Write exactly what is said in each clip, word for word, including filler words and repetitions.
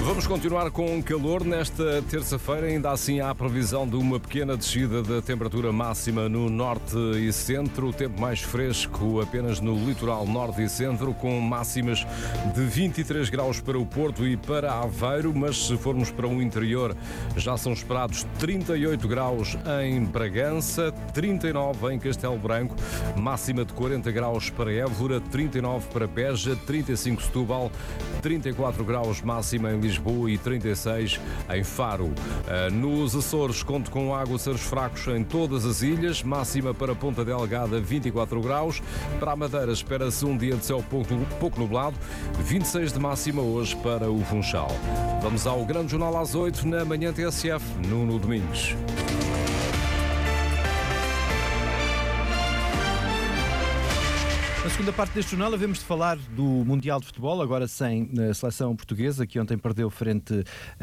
Vamos continuar com calor nesta terça-feira. Ainda assim há a previsão de uma pequena descida da temperatura máxima no norte e centro. O tempo mais fresco apenas no litoral norte e centro, com máximas de vinte e três graus para o Porto e para Aveiro. Mas se formos para o interior, já são esperados trinta e oito graus em Bragança, trinta e nove em Castelo Branco, máxima de quarenta graus para Évora, trinta e nove para Beja, trinta e cinco Setúbal, trinta e quatro graus máxima em Lisboa e trinta e seis em Faro. Nos Açores, conto com aguaceiros fracos em todas as ilhas, máxima para Ponta Delgada vinte e quatro graus. Para a Madeira espera-se um dia de céu pouco, pouco nublado, vinte e seis de máxima hoje para o Funchal. Vamos ao Grande Jornal às oito na manhã T S F, Nuno Domingos. Na segunda parte deste jornal, havemos de falar do Mundial de Futebol, agora sem a seleção portuguesa, que ontem perdeu frente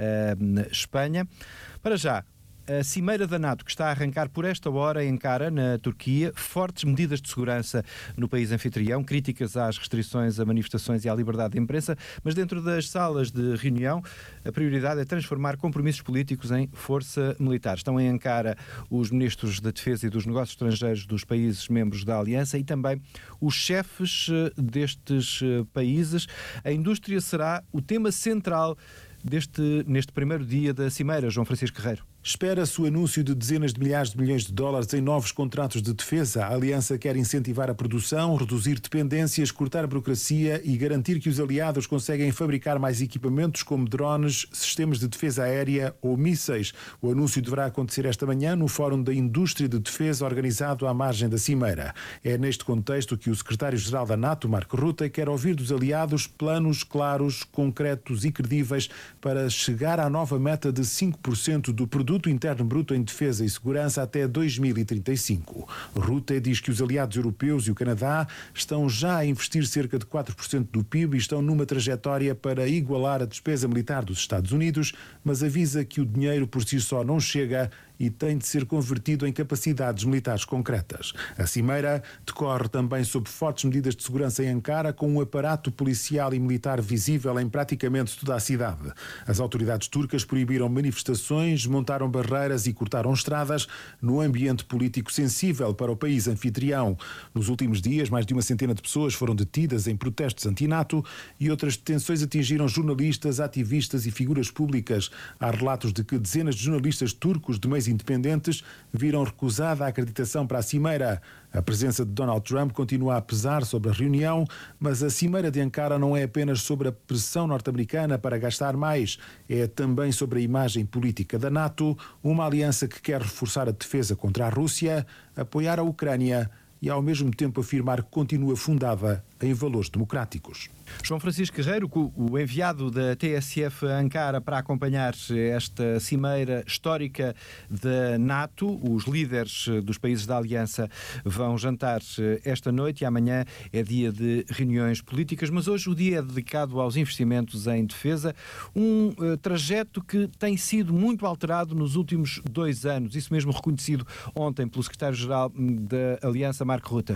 à Espanha. Para já, a Cimeira da NATO, que está a arrancar por esta hora, encara na Turquia fortes medidas de segurança no país anfitrião, críticas às restrições a manifestações e à liberdade de imprensa, mas dentro das salas de reunião a prioridade é transformar compromissos políticos em força militar. Estão em Ankara os ministros da Defesa e dos Negócios Estrangeiros dos países membros da Aliança e também os chefes destes países. A indústria será o tema central deste, neste primeiro dia da Cimeira. João Francisco Guerreiro. Espera-se o anúncio de dezenas de milhares de milhões de dólares em novos contratos de defesa. A Aliança quer incentivar a produção, reduzir dependências, cortar a burocracia e garantir que os aliados conseguem fabricar mais equipamentos como drones, sistemas de defesa aérea ou mísseis. O anúncio deverá acontecer esta manhã no Fórum da Indústria de Defesa organizado à margem da Cimeira. É neste contexto que o secretário-geral da NATO, Mark Rutte, quer ouvir dos aliados planos claros, concretos e credíveis para chegar à nova meta de cinco por cento do produto Produto Interno Bruto em Defesa e Segurança até dois mil e trinta e cinco. Rutte diz que os aliados europeus e o Canadá estão já a investir cerca de quatro por cento do P I B e estão numa trajetória para igualar a despesa militar dos Estados Unidos, mas avisa que o dinheiro por si só não chega e tem de ser convertido em capacidades militares concretas. A Cimeira decorre também sob fortes medidas de segurança em Ankara, com um aparato policial e militar visível em praticamente toda a cidade. As autoridades turcas proibiram manifestações, montaram barreiras e cortaram estradas no ambiente político sensível para o país anfitrião. Nos últimos dias, mais de uma centena de pessoas foram detidas em protestos anti-NATO e outras detenções atingiram jornalistas, ativistas e figuras públicas. Há relatos de que dezenas de jornalistas turcos de meios independentes viram recusada a acreditação para a Cimeira. A presença de Donald Trump continua a pesar sobre a reunião, mas a Cimeira de Ankara não é apenas sobre a pressão norte-americana para gastar mais, é também sobre a imagem política da NATO, uma aliança que quer reforçar a defesa contra a Rússia, apoiar a Ucrânia e ao mesmo tempo afirmar que continua fundada em valores democráticos. João Francisco Guerreiro, o enviado da T S F a Ankara para acompanhar esta cimeira histórica da NATO. Os líderes dos países da Aliança vão jantar esta noite e amanhã é dia de reuniões políticas, mas hoje o dia é dedicado aos investimentos em defesa, um uh, trajeto que tem sido muito alterado nos últimos dois anos, isso mesmo reconhecido ontem pelo secretário-geral da Aliança, Mark Rutte.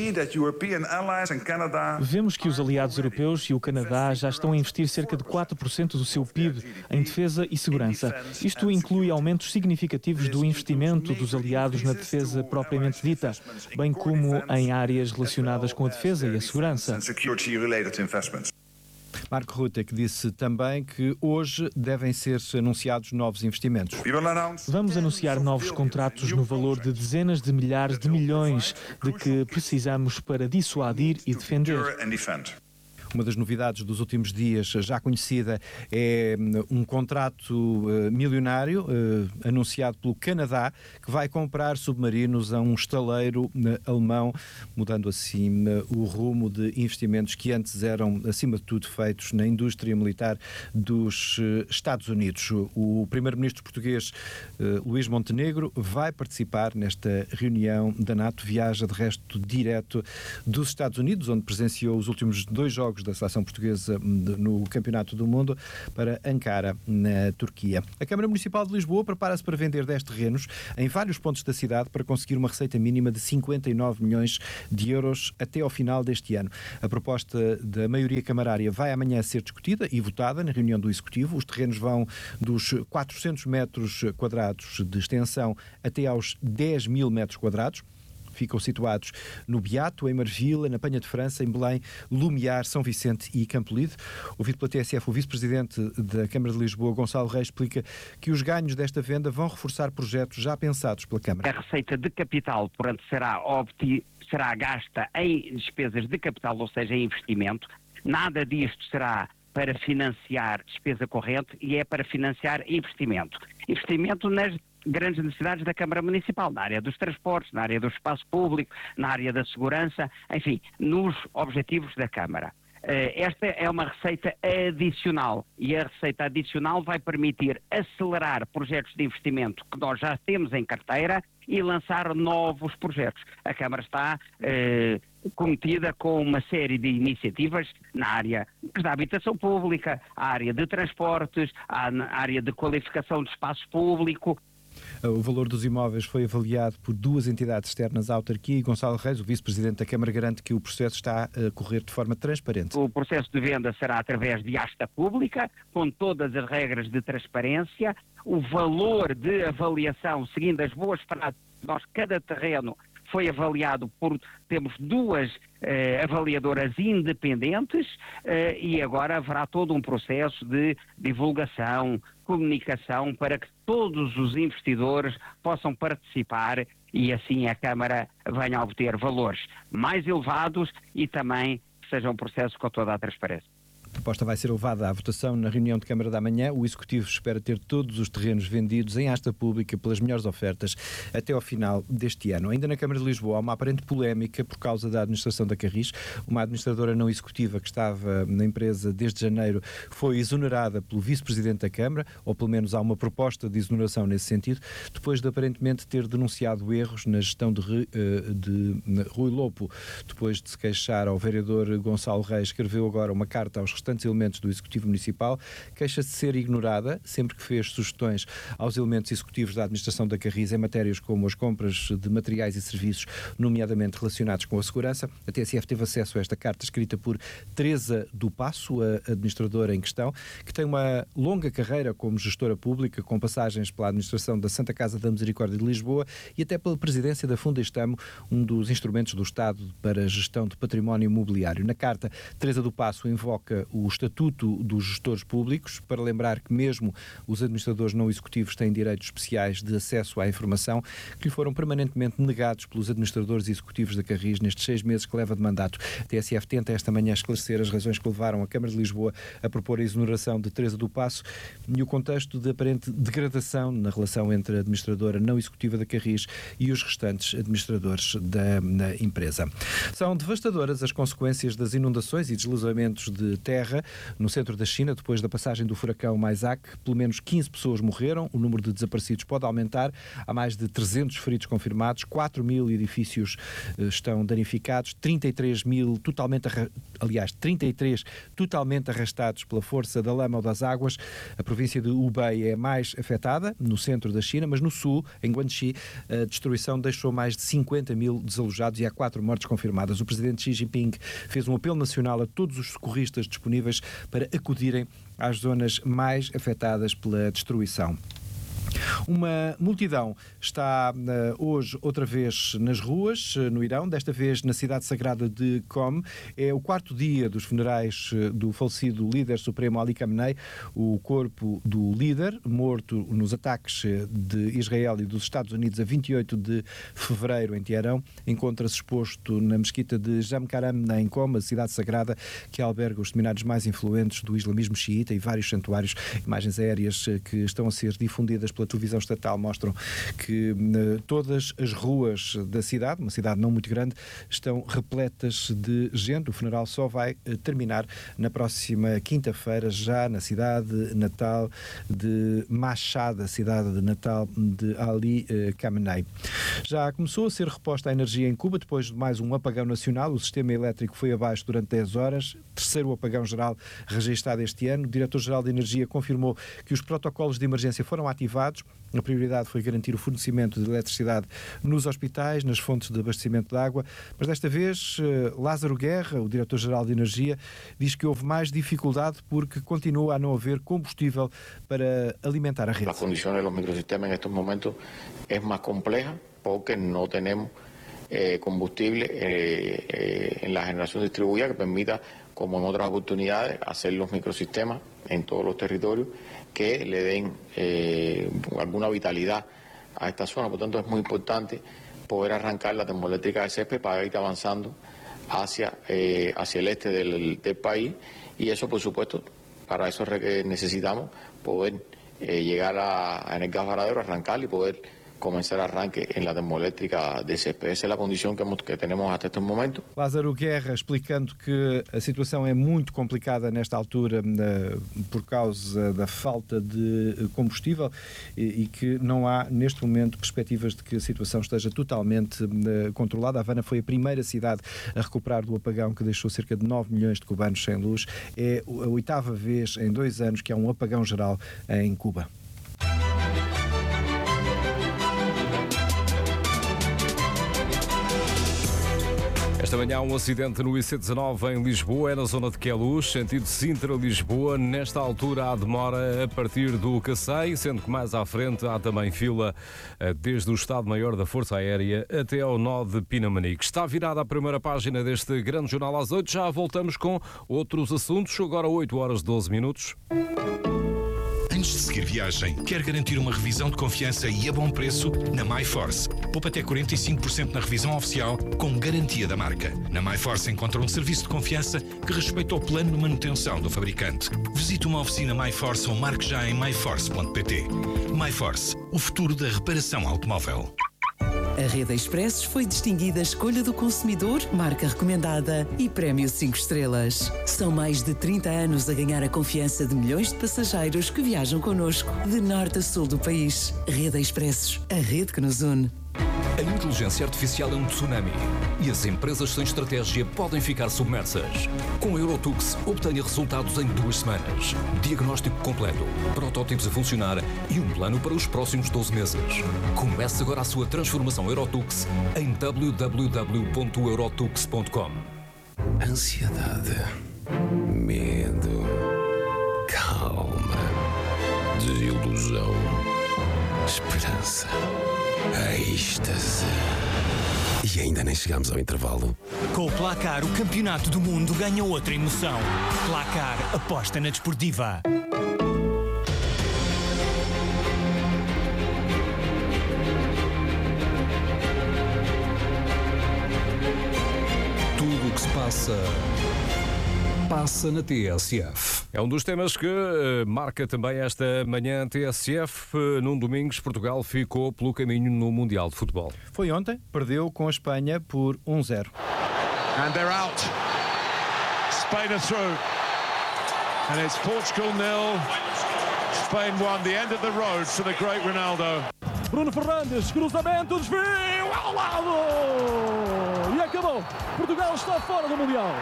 Vemos que os aliados europeus e o Canadá já estão a investir cerca de quatro por cento do seu P I B em defesa e segurança. Isto inclui aumentos significativos do investimento dos aliados na defesa propriamente dita, bem como em áreas relacionadas com a defesa e a segurança. Mark Rutte, que disse também que hoje devem ser anunciados novos investimentos. Vamos anunciar novos contratos no valor de dezenas de milhares de milhões de que precisamos para dissuadir e defender. Uma das novidades dos últimos dias, já conhecida, é um contrato uh, milionário uh, anunciado pelo Canadá, que vai comprar submarinos a um estaleiro uh, alemão, mudando assim uh, o rumo de investimentos que antes eram, acima de tudo, feitos na indústria militar dos uh, Estados Unidos. O primeiro-ministro português, uh, Luís Montenegro, vai participar nesta reunião da NATO, viaja de resto direto dos Estados Unidos, onde presenciou os últimos dois jogos jogos da seleção portuguesa no Campeonato do Mundo para Ankara, na Turquia. A Câmara Municipal de Lisboa prepara-se para vender dez terrenos em vários pontos da cidade para conseguir uma receita mínima de cinquenta e nove milhões de euros até ao final deste ano. A proposta da maioria camarária vai amanhã ser discutida e votada na reunião do Executivo. Os terrenos vão dos quatrocentos metros quadrados de extensão até aos dez mil metros quadrados. Ficam situados no Beato, em Marvila, na Penha de França, em Belém, Lumiar, São Vicente e Campolide. Ouvido pela T S F, o vice-presidente da Câmara de Lisboa, Gonçalo Reis, explica que os ganhos desta venda vão reforçar projetos já pensados pela Câmara. A receita de capital, portanto, será, obti- será gasta em despesas de capital, ou seja, em investimento. Nada disto será para financiar despesa corrente e é para financiar investimento. Investimento nas grandes necessidades da Câmara Municipal, na área dos transportes, na área do espaço público, na área da segurança, enfim, nos objetivos da Câmara. Esta é uma receita adicional e a receita adicional vai permitir acelerar projetos de investimento que nós já temos em carteira e lançar novos projetos. A Câmara está eh, cometida com uma série de iniciativas na área da habitação pública, a área de transportes, a área de qualificação do espaço público. O valor dos imóveis foi avaliado por duas entidades externas à autarquia e Gonçalo Reis, o vice-presidente da Câmara, garante que o processo está a correr de forma transparente. O processo de venda será através de asta pública, com todas as regras de transparência. O valor de avaliação, seguindo as boas práticas, nós, cada terreno foi avaliado por, temos duas eh, avaliadoras independentes eh, e agora haverá todo um processo de divulgação, comunicação, para que todos os investidores possam participar e assim a Câmara venha a obter valores mais elevados e também que seja um processo com toda a transparência. A proposta vai ser levada à votação na reunião de Câmara da manhã. O Executivo espera ter todos os terrenos vendidos em asta pública pelas melhores ofertas até ao final deste ano. Ainda na Câmara de Lisboa há uma aparente polémica por causa da administração da Carris. Uma administradora não executiva que estava na empresa desde janeiro foi exonerada pelo Vice-Presidente da Câmara, ou pelo menos há uma proposta de exoneração nesse sentido, depois de aparentemente ter denunciado erros na gestão de, de Rui Lopo. Depois de se queixar ao vereador Gonçalo Reis, escreveu agora uma carta aos restantes elementos do Executivo Municipal, queixa-se de ser ignorada sempre que fez sugestões aos elementos executivos da administração da Carris em matérias como as compras de materiais e serviços, nomeadamente relacionados com a segurança. A T S F teve acesso a esta carta escrita por Teresa do Passo, a administradora em questão, que tem uma longa carreira como gestora pública, com passagens pela administração da Santa Casa da Misericórdia de Lisboa e até pela presidência da Fundestamo, um dos instrumentos do Estado para a gestão de património imobiliário. Na carta, Teresa do Passo invoca o Estatuto dos Gestores Públicos, para lembrar que mesmo os administradores não executivos têm direitos especiais de acesso à informação que lhe foram permanentemente negados pelos administradores executivos da Carris nestes seis meses que leva de mandato. A T S F tenta esta manhã esclarecer as razões que levaram a Câmara de Lisboa a propor a exoneração de Teresa do Passo e o contexto de aparente degradação na relação entre a administradora não executiva da Carris e os restantes administradores da, da empresa. São devastadoras as consequências das inundações e deslizamentos de terra no centro da China, depois da passagem do furacão Maisak. Pelo menos quinze pessoas morreram, o número de desaparecidos pode aumentar, há mais de trezentos feridos confirmados, quatro mil edifícios eh, estão danificados, trinta e três mil totalmente, arra... aliás, trinta e três totalmente arrastados pela força da lama ou das águas. A província de Hubei é mais afetada, no centro da China, mas no sul, em Guangxi, a destruição deixou mais de cinquenta mil desalojados e há quatro mortes confirmadas. O presidente Xi Jinping fez um apelo nacional a todos os socorristas disponíveis para acudirem às zonas mais afetadas pela destruição. Uma multidão está uh, hoje outra vez nas ruas, uh, no Irão, desta vez na cidade sagrada de Qom. É o quarto dia dos funerais uh, do falecido líder supremo Ali Khamenei. O corpo do líder, morto nos ataques uh, de Israel e dos Estados Unidos a vinte e oito de fevereiro em Teherão, encontra-se exposto na mesquita de Jamkaram, em Qom, a cidade sagrada que alberga os seminários mais influentes do islamismo xiita e vários santuários. Imagens aéreas uh, que estão a ser difundidas pela televisão televisão estatal mostram que uh, todas as ruas da cidade, uma cidade não muito grande, estão repletas de gente. O funeral só vai uh, terminar na próxima quinta-feira, já na cidade natal de Mashhad, a cidade de natal de Ali uh, Khamenei. Já começou a ser reposta a energia em Cuba depois de mais um apagão nacional. O sistema elétrico foi abaixo durante dez horas, terceiro apagão geral registado este ano. O diretor-geral de Energia confirmou que os protocolos de emergência foram ativados. A prioridade foi garantir o fornecimento de eletricidade nos hospitais, nas fontes de abastecimento de água, mas desta vez Lázaro Guerra, o diretor-geral de Energia, diz que houve mais dificuldade porque continua a não haver combustível para alimentar a rede. As condições dos microsistemas em estes momentos é mais complexa porque não temos eh, combustible eh, eh, en la generación distribuida que permita, como en otras oportunidades, hacer los microsistemas en todos los territorios que le den eh, alguna vitalidad a esta zona. Por tanto, es muy importante poder arrancar la termoeléctrica de Césped para ir avanzando hacia, eh, hacia el este del, del país, y eso, por supuesto, para eso necesitamos poder eh, llegar a, a en el gas varadero, arrancar y poder comenzar arranque en la termoeléctrica de Césped. Essa é a condição que, que temos até este momento. Lázaro Guerra explicando que a situação é muito complicada nesta altura por causa da falta de combustível e que não há neste momento perspectivas de que a situação esteja totalmente controlada. A Havana foi a primeira cidade a recuperar do apagão que deixou cerca de nove milhões de cubanos sem luz. É a oitava vez em dois anos que há um apagão geral em Cuba. Esta manhã há um acidente no I C dezanove em Lisboa, é na zona de Queluz, sentido Sintra-Lisboa. Nesta altura há demora a partir do Cacém, sendo que mais à frente há também fila desde o Estado-Maior da Força Aérea até ao nó de Pinamanique. Está virada a primeira página deste grande jornal às oito. Já voltamos com outros assuntos, agora oito horas e doze minutos. Antes de seguir viagem, quer garantir uma revisão de confiança e a bom preço? Na MyForce. Poupa até quarenta e cinco por cento na revisão oficial, com garantia da marca. Na MyForce encontra um serviço de confiança que respeita o plano de manutenção do fabricante. Visite uma oficina MyForce ou marque já em my force ponto p t. MyForce, o futuro da reparação automóvel. A Rede Expressos foi distinguida a escolha do consumidor, marca recomendada e prémio cinco estrelas. São mais de trinta anos a ganhar a confiança de milhões de passageiros que viajam connosco de norte a sul do país. Rede Expressos, a rede que nos une. A inteligência artificial é um tsunami e as empresas sem estratégia podem ficar submersas. Com a Eurotux, obtenha resultados em duas semanas. Diagnóstico completo, protótipos a funcionar e um plano para os próximos doze meses. Comece agora a sua transformação Eurotux em w w w ponto eurotux ponto com. Ansiedade, medo, calma, desilusão, esperança, êxtase. E ainda nem chegamos ao intervalo. Com o Placar, o campeonato do mundo ganha outra emoção. Placar, aposta na desportiva. Tudo o que se passa, passa na T S F. É um dos temas que uh, marca também esta manhã T S F. Uh, num domingo, Portugal ficou pelo caminho no Mundial de Futebol. Foi ontem, perdeu com a Espanha por um zero. And they're out. Spain are through. And it's Portugal nil. Spain won. The end of the road for the great Ronaldo. Bruno Fernandes, cruzamento, desvio ao lado! E acabou. Portugal está fora do Mundial.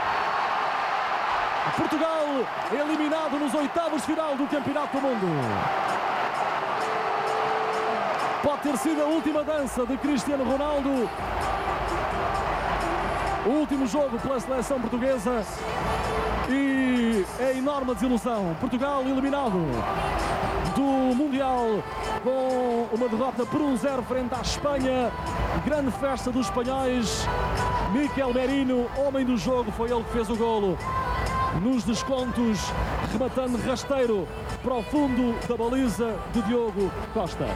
Portugal eliminado nos oitavos de final do Campeonato do Mundo. Pode ter sido a última dança de Cristiano Ronaldo. O último jogo pela seleção portuguesa. E é enorme desilusão. Portugal eliminado do Mundial com uma derrota por um zero frente à Espanha. Grande festa dos espanhóis. Mikel Merino, homem do jogo, foi ele que fez o golo. Nos descontos, rematando rasteiro para o fundo da baliza de Diogo Costa.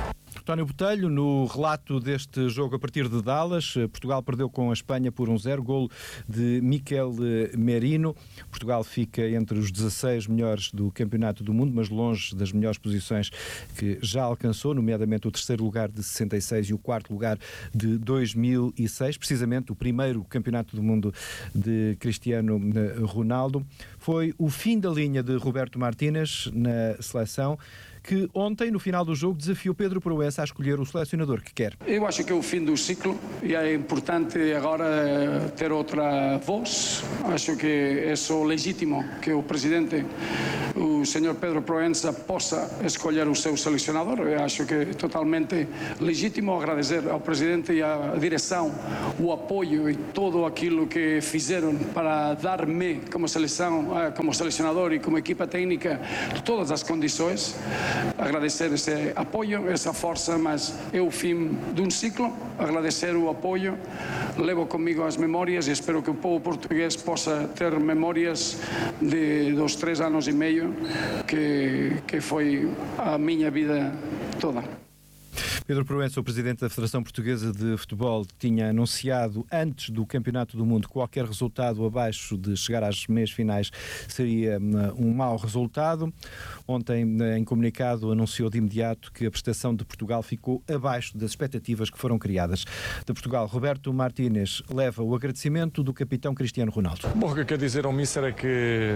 António Botelho, no relato deste jogo a partir de Dallas, Portugal perdeu com a Espanha por um zero, golo de Mikel Merino. Portugal fica entre os dezasseis melhores do Campeonato do Mundo, mas longe das melhores posições que já alcançou, nomeadamente o terceiro lugar de sessenta e seis e o quarto lugar de dois mil e seis, precisamente o primeiro Campeonato do Mundo de Cristiano Ronaldo. Foi o fim da linha de Roberto Martínez na seleção, que ontem, no final do jogo, desafiou Pedro Proença a escolher o selecionador que quer. Eu acho que é o fim do ciclo e é importante agora ter outra voz. Acho que é só legítimo que o presidente, o senhor Pedro Proença, possa escolher o seu selecionador. Eu acho que é totalmente legítimo. Agradecer ao presidente e à direção o apoio e tudo aquilo que fizeram para dar-me como seleção, como selecionador e como equipa técnica todas as condições. Agradecer esse apoio, essa força, mas é o fim de um ciclo. Agradecer o apoio, levo comigo as memórias e espero que o povo português possa ter memórias de, dos três anos e meio que, que foi a minha vida toda. Pedro Proença, o presidente da Federação Portuguesa de Futebol, tinha anunciado antes do Campeonato do Mundo que qualquer resultado abaixo de chegar às meias finais seria um mau resultado. Ontem, em comunicado, anunciou de imediato que a prestação de Portugal ficou abaixo das expectativas que foram criadas. De Portugal, Roberto Martínez leva o agradecimento do capitão Cristiano Ronaldo. Bom, o que eu quero dizer ao Míster é que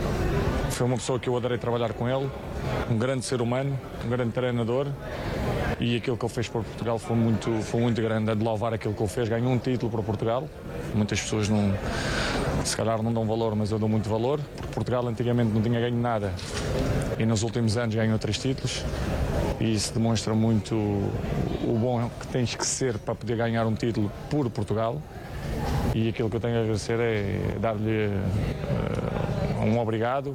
foi uma pessoa que eu adorei trabalhar com ele, um grande ser humano, um grande treinador. E aquilo que ele fez para Portugal foi muito, foi muito grande. É de louvar aquilo que ele fez. Ganhou um título para Portugal. Muitas pessoas não, se calhar não dão valor, mas eu dou muito valor. Porque Portugal antigamente não tinha ganho nada. E nos últimos anos ganhou três títulos. E isso demonstra muito o bom que tens que ser para poder ganhar um título por Portugal. E aquilo que eu tenho a agradecer é dar-lhe uh, um obrigado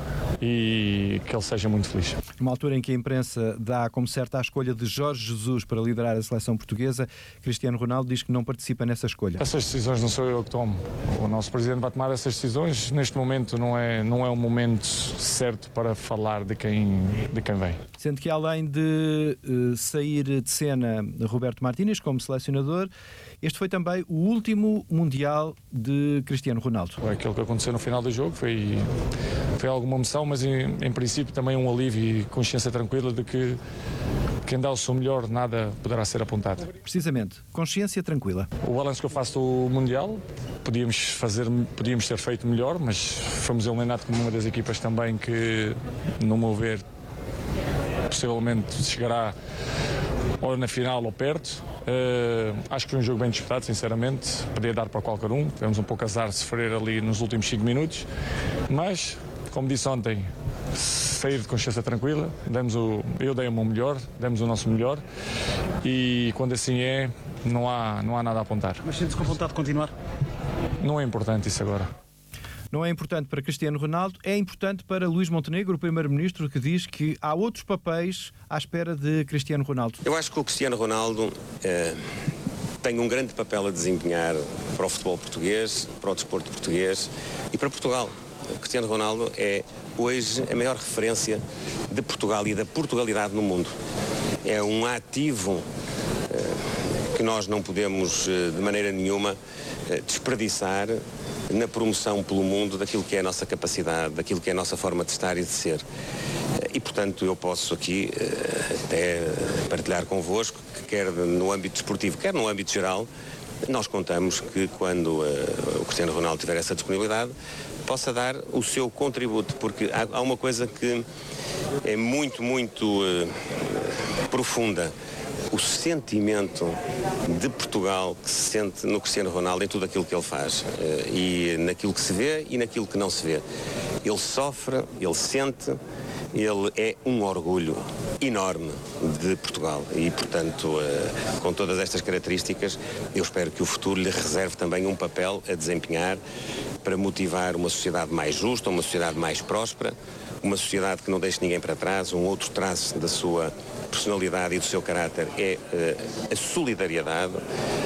e que ele seja muito feliz. Numa altura em que a imprensa dá como certa a escolha de Jorge Jesus para liderar a seleção portuguesa, Cristiano Ronaldo diz que não participa nessa escolha. Essas decisões não sou eu que tomo. O nosso presidente vai tomar essas decisões. Neste momento não é, não é o momento certo para falar de quem, de quem vem. Sendo que além de uh, sair de cena Roberto Martínez como selecionador, este foi também o último Mundial de Cristiano Ronaldo. Aquilo que aconteceu no final do jogo foi, foi alguma emoção, mas em, em princípio também um alívio e consciência tranquila de que quem dá o seu melhor nada poderá ser apontado. Precisamente, consciência tranquila. O balanço que eu faço do Mundial, podíamos, fazer, podíamos ter feito melhor, mas fomos eliminados como uma das equipas também que, no meu ver, possivelmente chegará ou na final ou perto. Uh, acho que foi um jogo bem disputado, sinceramente. Podia dar para qualquer um. Tivemos um pouco azar de sofrer ali nos últimos cinco minutos. Mas, como disse ontem, sair de consciência tranquila. Demos o, eu dei o meu melhor, demos o nosso melhor. E quando assim é, não há, não há nada a apontar. Mas sente-se com vontade de continuar? Não é importante isso agora. Não é importante para Cristiano Ronaldo, é importante para Luís Montenegro, o primeiro-ministro, que diz que há outros papéis à espera de Cristiano Ronaldo. Eu acho que o Cristiano Ronaldo eh, tem um grande papel a desempenhar para o futebol português, para o desporto português e para Portugal. O Cristiano Ronaldo é hoje a maior referência de Portugal e da Portugalidade no mundo. É um ativo eh, que nós não podemos, eh, de maneira nenhuma, eh, desperdiçar na promoção pelo mundo daquilo que é a nossa capacidade, daquilo que é a nossa forma de estar e de ser. E, portanto, eu posso aqui até partilhar convosco que quer no âmbito desportivo, quer no âmbito geral, nós contamos que quando uh, o Cristiano Ronaldo tiver essa disponibilidade, possa dar o seu contributo, porque há, há uma coisa que é muito, muito uh, profunda. O sentimento de Portugal que se sente no Cristiano Ronaldo em tudo aquilo que ele faz, e naquilo que se vê e naquilo que não se vê. Ele sofre, ele sente, ele é um orgulho enorme de Portugal e, portanto, com todas estas características, eu espero que o futuro lhe reserve também um papel a desempenhar para motivar uma sociedade mais justa, uma sociedade mais próspera, uma sociedade que não deixe ninguém para trás. Um outro traço da sua personalidade e do seu caráter é uh, a solidariedade uh,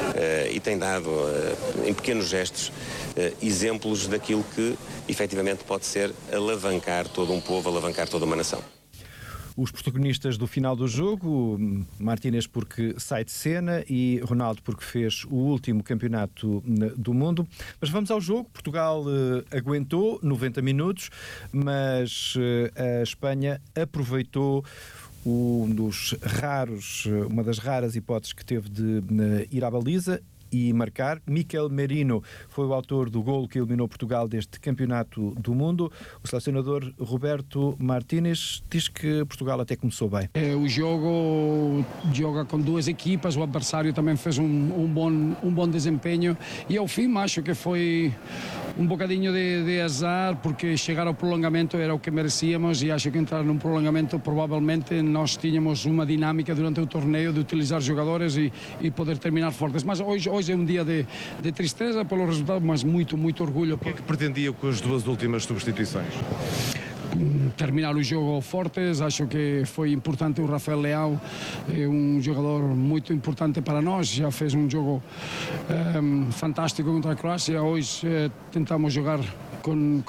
e tem dado, uh, em pequenos gestos, uh, exemplos daquilo que, efetivamente, pode ser alavancar todo um povo, alavancar toda uma nação. os protagonistas do final do jogo, Martínez porque sai de cena e Ronaldo porque fez o último campeonato do mundo. Mas vamos ao jogo. Portugal eh, aguentou noventa minutos, mas eh, a Espanha aproveitou um dos raros, uma das raras hipóteses que teve de eh, ir à baliza e marcar. Mikel Merino foi o autor do golo que eliminou Portugal deste campeonato do mundo. O selecionador Roberto Martínez diz que Portugal até começou bem. É, o jogo joga com duas equipas, o adversário também fez um, um, bom, um bom desempenho e ao fim acho que foi um bocadinho de, de azar, porque chegar ao prolongamento era o que merecíamos e acho que entrar num prolongamento provavelmente nós tínhamos uma dinâmica durante o torneio de utilizar jogadores e, e poder terminar fortes, mas hoje Hoje é um dia de, de tristeza pelo resultado, mas muito, muito orgulho. O que é que pretendia com as duas últimas substituições? Terminar o jogo fortes, acho que foi importante o Rafael Leão, é um jogador muito importante para nós, já fez um jogo um, fantástico contra a Croácia, hoje eh, tentamos jogar com